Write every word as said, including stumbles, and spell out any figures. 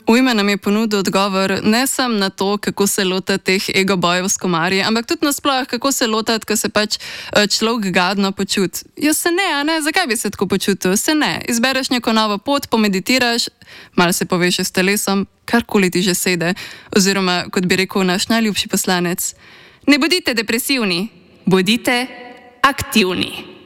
Ujme nam je ponudil odgovor ne samo na to, kako se lotati teh ego bojev s komarji, ampak tudi nasploh, kako se lotati, ko se pač človek gadno počuti. Ja se ne, a ne? Zakaj bi se tako počutil? Se ne. Izbereš neko novo pot, pomeditiraš, malo se poveš s telesom, karkoli ti že sede. Oziroma, kot bi rekel naš najljubši poslanec, ne bodite depresivni, bodite aktivni.